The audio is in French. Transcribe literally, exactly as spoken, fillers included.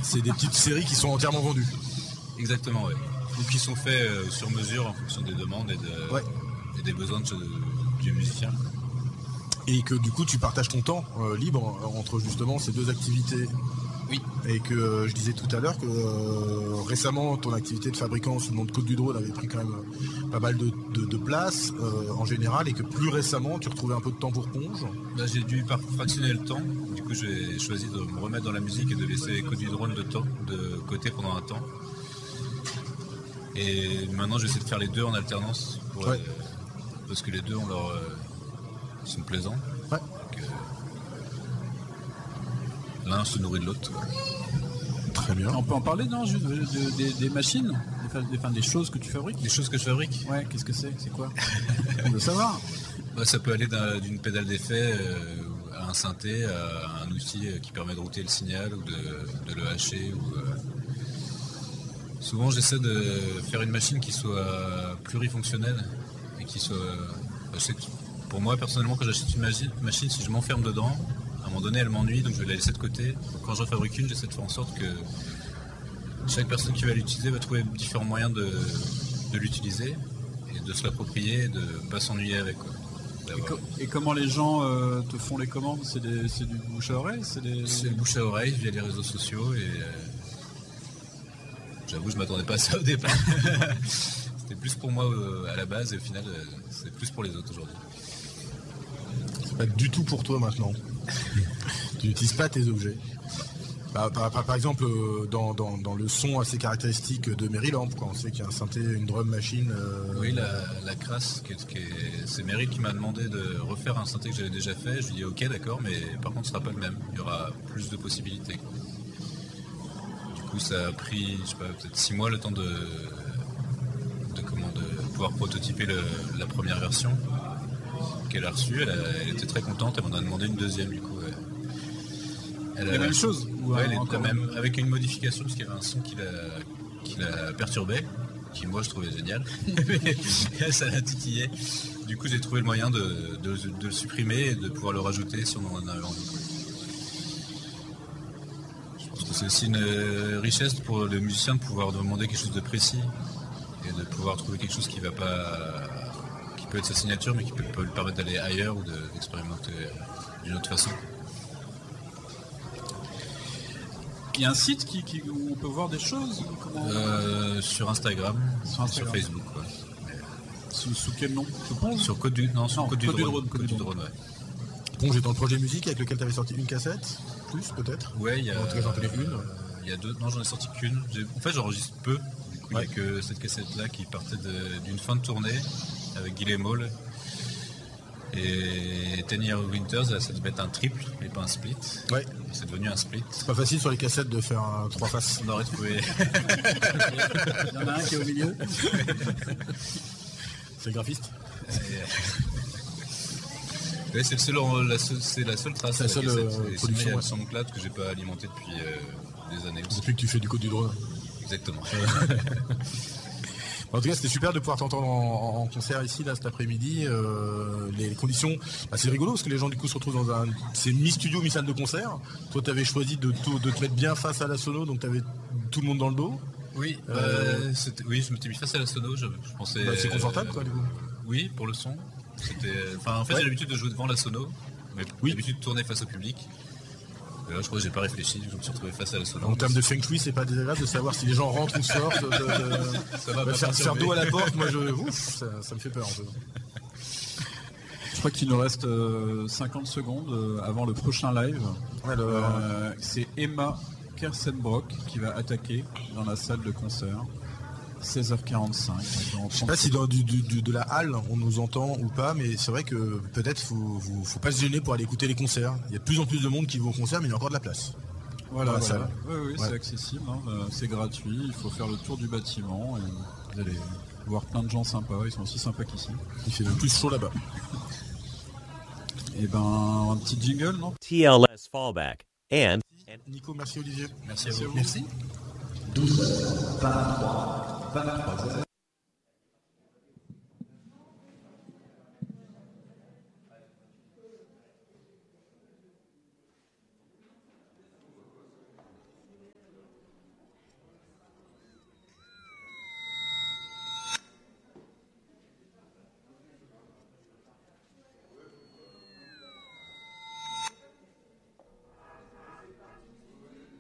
c'est des petites séries qui sont entièrement vendues. Exactement, oui. Ou qui sont faits euh, sur mesure en fonction des demandes et, de, ouais. et des besoins de, du musicien. Et que du coup tu partages ton temps euh, libre entre justement ces deux activités. Oui. Et que euh, je disais tout à l'heure que euh, récemment ton activité de fabricant sous le nom de Côte du Drône avait pris quand même euh, pas mal de, de, de place euh, en général, et que plus récemment tu retrouvais un peu de temps pour Ponge. Bah, j'ai dû fractionner le temps, du coup j'ai choisi de me remettre dans la musique et de laisser Côte du Drône de, temps, de côté pendant un temps. Et maintenant j'essaie de faire les deux en alternance pour, ouais. euh, parce que les deux ont leur, euh, sont plaisants. Ouais. Donc, euh, l'un se nourrit de l'autre. Très bien. On peut en parler, non, juste de, de, des, des machines, des, des, des choses que tu fabriques. Des choses que je fabrique. Ouais, qu'est-ce que c'est, c'est quoi? On veut savoir. Bah, ça peut aller d'un, d'une pédale d'effet euh, à un synthé, à un outil qui permet de router le signal ou de, de le hacher. Ou, euh... Souvent j'essaie de faire une machine qui soit plurifonctionnelle et qui soit. Je sais que pour moi personnellement, quand j'achète une machine, machine, si je m'enferme dedans, à un moment donné elle m'ennuie, donc je vais la laisser de côté. Donc, quand j'en fabrique une, j'essaie de faire en sorte que chaque personne qui va l'utiliser va trouver différents moyens de, de l'utiliser et de se l'approprier et de ne pas s'ennuyer avec. Quoi. Et, co- et comment les gens euh, te font les commandes? C'est, des, c'est du bouche à oreille? C'est, des... c'est le bouche à oreille via les réseaux sociaux et euh, j'avoue je m'attendais pas à ça au départ. C'était plus pour moi euh, à la base et au final euh, c'est plus pour les autres aujourd'hui. C'est pas du tout pour toi maintenant. Tu n'utilises pas tes objets. Bah, par, par, par exemple, dans, dans, dans le son assez caractéristique de Maryland, quand on sait qu'il y a un synthé, une drum machine. Euh... Oui, la, la crasse, qui est, qui est, c'est Meryl qui m'a demandé de refaire un synthé que j'avais déjà fait. Je lui ai dit ok, d'accord, mais par contre, ce sera pas le même. Il y aura plus de possibilités. Du coup, ça a pris, je sais pas, peut-être six mois le temps de, de, comment, de pouvoir prototyper le, la première version qu'elle a reçue. Elle, a, elle était très contente. Elle m'en a demandé une deuxième, du coup. Ouais. Elle a la même chose ou ouais, elle est encore même, avec une modification parce qu'il y avait un son qui la, qui la perturbait, qui moi je trouvais génial. Ça la titillait. Du coup j'ai trouvé le moyen de, de, de le supprimer et de pouvoir le rajouter si on en avait envie. Je pense que c'est aussi une richesse pour le musicien de pouvoir demander quelque chose de précis et de pouvoir trouver quelque chose qui va pas, qui peut être sa signature mais qui peut, peut lui permettre d'aller ailleurs ou de, d'expérimenter d'une autre façon. Il y a un site qui, qui, où on peut voir des choses comment... euh, Sur Instagram, sur, Instagram. Sur Facebook. Ouais. Sous, sous quel nom? Ponge Sur Côte du, non, sur non, Côte du Côte Drône. Drône, Côte du Drône, ouais. Ponge est dans le projet musique avec lequel tu avais sorti une cassette, plus peut-être. Ouais, il y a. En tout cas, j'en connais une. Il y a deux. Non, j'en ai sorti qu'une. J'ai, en fait, j'enregistre peu. Du coup, il ouais. n'y a que cette cassette-là qui partait de, d'une fin de tournée avec Guy Moll. Et Ten Year Winters, là, ça devait être un triple, mais pas un split. Ouais. C'est devenu un split. C'est pas facile sur les cassettes de faire un trois faces. On aurait trouvé. Il y en a un qui est au milieu. C'est le graphiste. Ouais, c'est, le seul, la seule, c'est la seule trace. C'est la seule euh, production. Il y a SoundCloud que j'ai pas alimenté depuis euh, des années. Aussi. Depuis que tu fais du Côte du Drône. Exactement. En tout cas, c'était super de pouvoir t'entendre en, en concert ici, là, cet après-midi. Euh, les conditions, bah, c'est rigolo parce que les gens du coup se retrouvent dans un, c'est mi-studio, mi-salle de concert. Toi, tu avais choisi de, tout, de te mettre bien face à la sono, donc tu avais tout le monde dans le dos. Oui, euh, euh, c'était, oui, je m'étais mis face à la sono. Je, je pensais. Bah, c'est confortable, euh, quoi, du coup. Oui, pour le son. C'était, enfin, en fait, ouais. J'ai l'habitude de jouer devant la sono, mais oui. J'ai l'habitude de tourner face au public. Et là, je crois que j'ai pas réfléchi, je me suis retrouvé face à la sono. En termes de feng shui, c'est pas désagréable de savoir si les gens rentrent ou sortent. De, de... Ça va bah, faire, faire dos à la porte, moi je. Ouf, ça, ça me fait peur un peu. Je crois qu'il nous reste euh, cinquante secondes euh, avant le prochain live. Alors... Euh, c'est Emma Kersenbrock qui va attaquer dans la salle de concert. seize heures quarante-cinq. Je sais pas si dans du, du, du, de la halle on nous entend ou pas, mais c'est vrai que peut-être faut, faut, faut pas se gêner pour aller écouter les concerts. Il y a de plus en plus de monde qui vont au concert, mais il y a encore de la place. Voilà, dans la voilà. salle. Oui, oui, ouais. C'est accessible, hein. C'est gratuit, il faut faire le tour du bâtiment et vous allez voir plein de gens sympas, ils sont aussi sympas qu'ici. Il fait même plus chaud là-bas. Et ben, un petit jingle, non? T L S Fallback. And... Nico, merci Olivier. Merci à vous. Merci. douze, vingt-trois, vingt-trois heures.